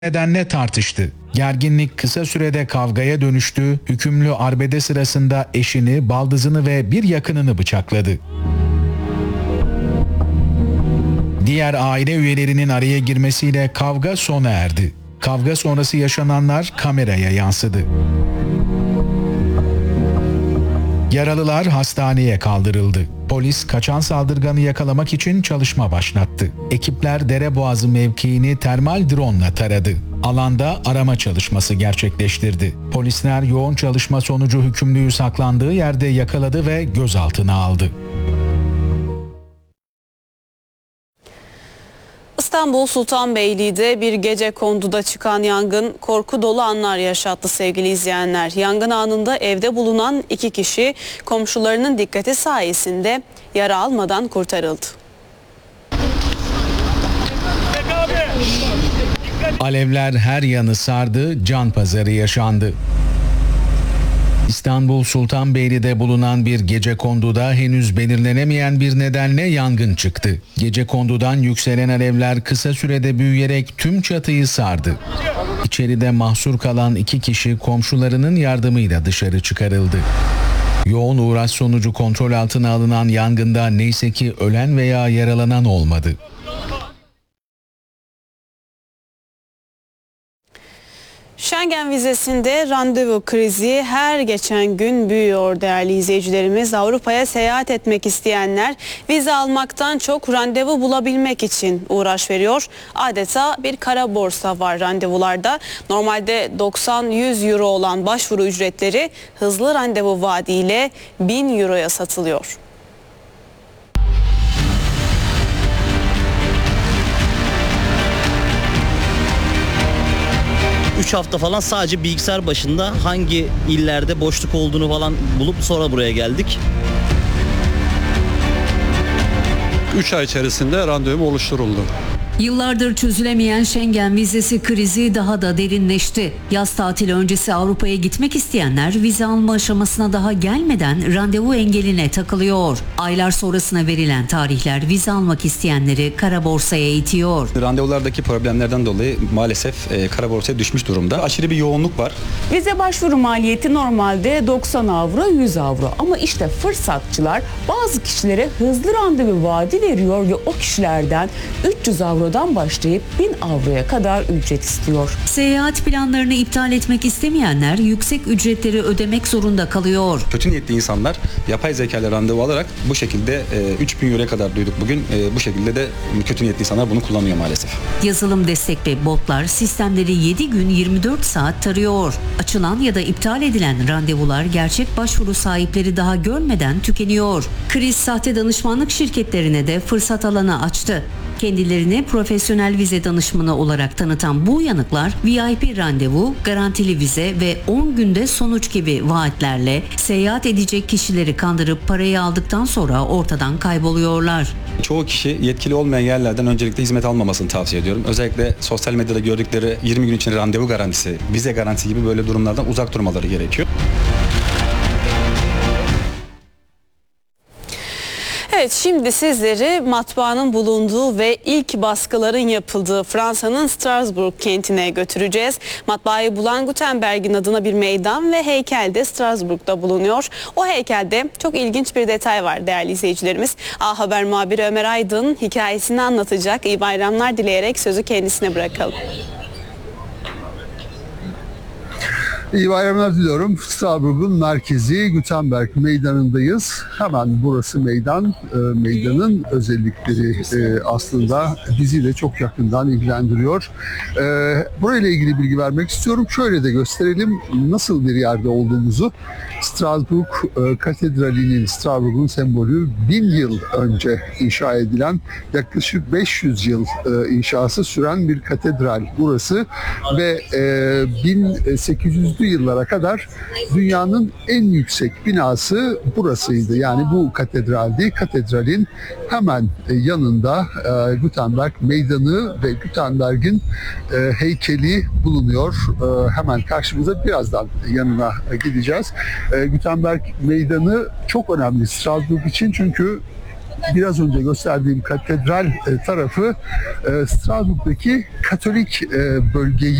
nedenle tartıştı. Gerginlik kısa sürede kavgaya dönüştü. Hükümlü arbede sırasında eşini, baldızını ve bir yakınını bıçakladı. Diğer aile üyelerinin araya girmesiyle kavga sona erdi. Kavga sonrası yaşananlar kameraya yansıdı. Yaralılar hastaneye kaldırıldı. Polis kaçan saldırganı yakalamak için çalışma başlattı. Ekipler Dereboğazı mevkiini termal drone'la taradı. Alanda arama çalışması gerçekleştirdi. Polisler yoğun çalışma sonucu hükümlüyü saklandığı yerde yakaladı ve gözaltına aldı. İstanbul Sultanbeyli'de bir gecekonduda çıkan yangın korku dolu anlar yaşattı sevgili izleyenler. Yangın anında evde bulunan 2 kişi komşularının dikkati sayesinde yara almadan kurtarıldı. Alevler her yanı sardı, can pazarı yaşandı. İstanbul Sultanbeyli'de bulunan bir gecekonduda henüz belirlenemeyen bir nedenle yangın çıktı. Gecekondudan yükselen alevler kısa sürede büyüyerek tüm çatıyı sardı. İçeride mahsur kalan 2 kişi komşularının yardımıyla dışarı çıkarıldı. Yoğun uğraş sonucu kontrol altına alınan yangında neyse ki ölen veya yaralanan olmadı. Schengen vizesinde randevu krizi her geçen gün büyüyor değerli izleyicilerimiz. Avrupa'ya seyahat etmek isteyenler vize almaktan çok randevu bulabilmek için uğraş veriyor. Adeta bir kara borsa var randevularda. Normalde 90-100 euro olan başvuru ücretleri hızlı randevu vaadiyle 1000 euroya satılıyor. Üç hafta falan sadece bilgisayar başında hangi illerde boşluk olduğunu falan bulup sonra buraya geldik. 3 ay içerisinde randevum oluşturuldu. Yıllardır çözülemeyen Schengen vizesi krizi daha da derinleşti. Yaz tatili öncesi Avrupa'ya gitmek isteyenler vize alma aşamasına daha gelmeden randevu engeline takılıyor. Aylar sonrasına verilen tarihler vize almak isteyenleri kara borsaya itiyor. Randevulardaki problemlerden dolayı maalesef kara borsaya düşmüş durumda. Aşırı bir yoğunluk var. Vize başvuru maliyeti normalde 90 avro, 100 avro. Ama işte fırsatçılar bazı kişilere hızlı randevu vaadi veriyor ve o kişilerden 300 avrodan başlayıp 1000 avroya kadar ücret istiyor. Seyahat planlarını iptal etmek istemeyenler yüksek ücretleri ödemek zorunda kalıyor. Kötü niyetli insanlar yapay zeka ile randevu alarak bu şekilde 3000 euroya kadar duyduk bugün. Bu şekilde de kötü niyetli insanlar bunu kullanıyor maalesef. Yazılım destekli botlar sistemleri 7 gün 24 saat tarıyor. Açılan ya da iptal edilen randevular gerçek başvuru sahipleri daha görmeden tükeniyor. Kriz sahte danışmanlık şirketlerine de fırsat alanı açtı. Kendilerini profesyonel vize danışmanı olarak tanıtan bu uyanıklar VIP randevu, garantili vize ve 10 günde sonuç gibi vaatlerle seyahat edecek kişileri kandırıp parayı aldıktan sonra ortadan kayboluyorlar. Çoğu kişi yetkili olmayan yerlerden öncelikle hizmet almamasını tavsiye ediyorum. Özellikle sosyal medyada gördükleri 20 gün içinde randevu garantisi, vize garantisi gibi böyle durumlardan uzak durmaları gerekiyor. Evet, şimdi sizleri matbaanın bulunduğu ve ilk baskıların yapıldığı Fransa'nın Strasbourg kentine götüreceğiz. Matbaayı bulan Gutenberg'in adına bir meydan ve heykel de Strasbourg'da bulunuyor. O heykelde çok ilginç bir detay var değerli izleyicilerimiz. A Haber muhabiri Ömer Aydın hikayesini anlatacak. İyi bayramlar dileyerek sözü kendisine bırakalım. İyi bayramlar diliyorum. Strasbourg'un merkezi Gutenberg Meydanı'ndayız. Hemen burası meydan. Meydanın özellikleri aslında bizi de çok yakından ilgilendiriyor. Burayla ilgili bilgi vermek istiyorum. Şöyle de gösterelim nasıl bir yerde olduğumuzu. Strasbourg Katedrali'nin, Strasbourg'un sembolü 1000 yıl önce inşa edilen, yaklaşık 500 yıl inşası süren bir katedral burası ve 1800'lü yıllara kadar dünyanın en yüksek binası burasıydı. Yani bu katedraldi. Katedralin hemen yanında Gutenberg Meydanı ve Gutenberg'in heykeli bulunuyor. Hemen karşımıza, birazdan yanına gideceğiz. Gutenberg Meydanı çok önemli Strasbourg için, çünkü biraz önce gösterdiğim katedral tarafı Strasbourg'daki Katolik bölgeyi